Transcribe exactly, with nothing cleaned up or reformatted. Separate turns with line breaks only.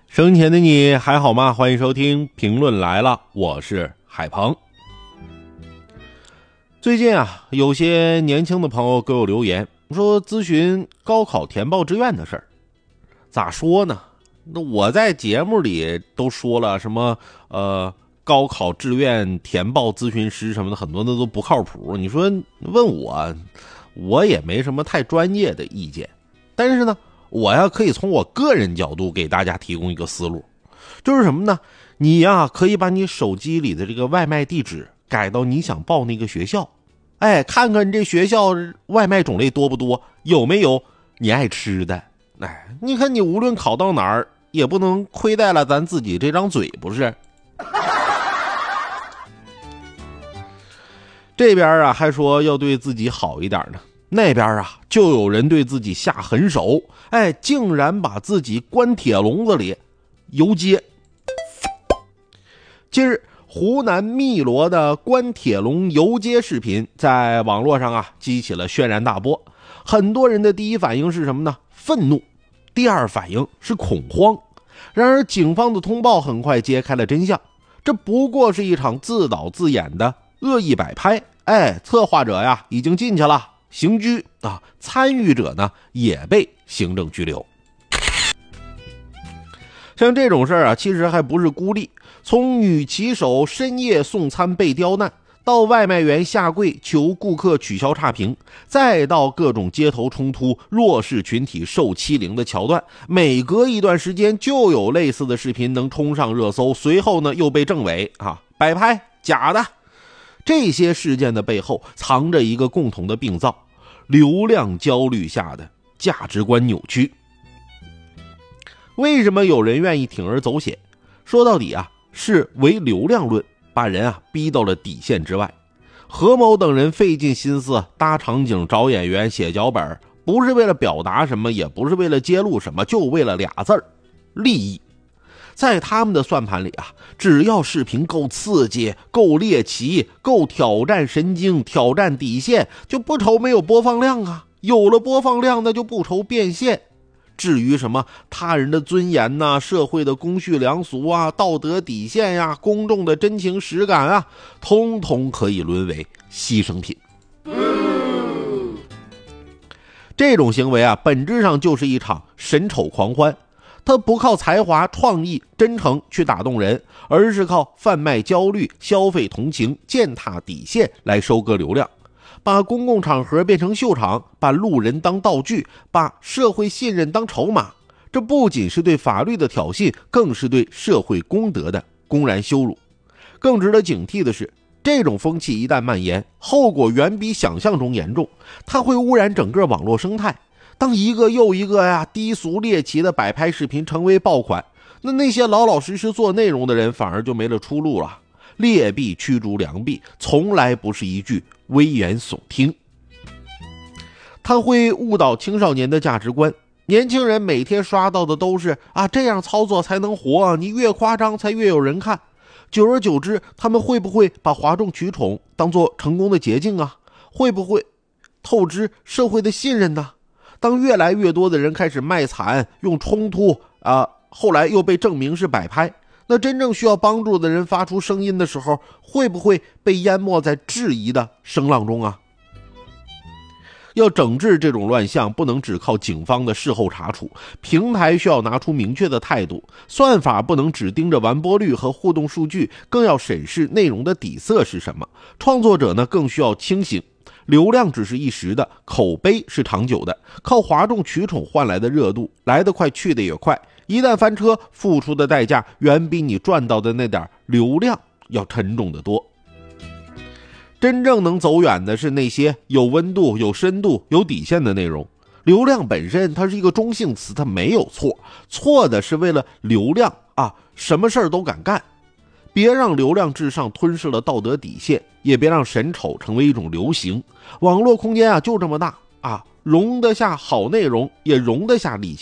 生前的你还好吗？欢迎收听评论来了，我是海鹏。最近啊，有些年轻的朋友给我留言说咨询高考填报志愿的事儿。咋说呢？那我在节目里都说了什么呃高考志愿填报咨询师什么的，很多的都不靠谱。你说问我，我也没什么太专业的意见，但是呢，我呀可以从我个人角度给大家提供一个思路，就是什么呢？你呀可以把你手机里的这个外卖地址改到你想报那个学校，哎，看看这学校外卖种类多不多，有没有你爱吃的。哎，你看你无论考到哪儿，也不能亏待了咱自己这张嘴，不是？这边啊还说要对自己好一点呢，那边啊就有人对自己下狠手，哎，竟然把自己关铁笼子里游街。近日，湖南汨罗的关铁笼游街视频在网络上啊激起了轩然大波。很多人的第一反应是什么呢？愤怒。第二反应是恐慌。然而警方的通报很快揭开了真相，这不过是一场自导自演的恶意摆拍。哎，策划者呀已经进去了，刑拘啊，参与者呢也被行政拘留。像这种事儿啊，其实还不是孤立。从女骑手深夜送餐被刁难，到外卖员下跪求顾客取消差评，再到各种街头冲突、弱势群体受欺凌的桥段，每隔一段时间就有类似的视频能冲上热搜，随后呢又被证伪啊，摆拍假的。这些事件的背后藏着一个共同的病灶：流量焦虑下的价值观扭曲。为什么有人愿意铤而走险？说到底啊，是唯流量论把人啊逼到了底线之外。何某等人费尽心思搭场景、找演员、写脚本，不是为了表达什么，也不是为了揭露什么，就为了俩字儿：利益。在他们的算盘里啊，只要视频够刺激、够猎奇、够挑战神经、挑战底线，就不愁没有播放量啊。有了播放量，那就不愁变现。至于什么他人的尊严呐、啊、社会的公序良俗啊、道德底线呀、啊、公众的真情实感啊，通通可以沦为牺牲品。这种行为啊，本质上就是一场神丑狂欢。他不靠才华、创意、真诚去打动人，而是靠贩卖焦虑、消费同情、践踏底线来收割流量，把公共场合变成秀场，把路人当道具，把社会信任当筹码。这不仅是对法律的挑衅，更是对社会公德的公然羞辱。更值得警惕的是，这种风气一旦蔓延，后果远比想象中严重，它会污染整个网络生态。当一个又一个呀低俗猎奇的摆拍视频成为爆款，那那些老老实实做内容的人反而就没了出路了。劣币驱逐良币，从来不是一句危言耸听。它会误导青少年的价值观。年轻人每天刷到的都是啊，这样操作才能活啊，你越夸张才越有人看。久而久之，他们会不会把哗众取宠当作成功的捷径啊？会不会透支社会的信任呢？当越来越多的人开始卖惨、用冲突啊，后来又被证明是摆拍，那真正需要帮助的人发出声音的时候，会不会被淹没在质疑的声浪中啊？要整治这种乱象，不能只靠警方的事后查处，平台需要拿出明确的态度，算法不能只盯着完播率和互动数据，更要审视内容的底色是什么。创作者呢，更需要清醒。流量只是一时的，口碑是长久的，靠哗众取宠换来的热度来得快去得也快，一旦翻车，付出的代价远比你赚到的那点流量要沉重得多。真正能走远的是那些有温度、有深度、有底线的内容。流量本身它是一个中性词，它没有错，错的是为了流量啊，什么事儿都敢干。别让流量至上吞噬了道德底线，也别让神丑成为一种流行。网络空间啊就这么大啊，容得下好内容，也容得下理性。